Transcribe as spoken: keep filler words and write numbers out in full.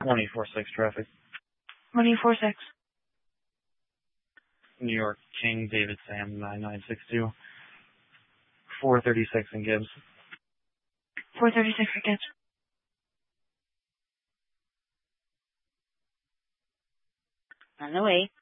twenty-four six traffic. twenty-four six. New York, King, David, Sam, nine nine six two. four thirty-six in Gibbs. four thirty-six for Gibbs. On the way.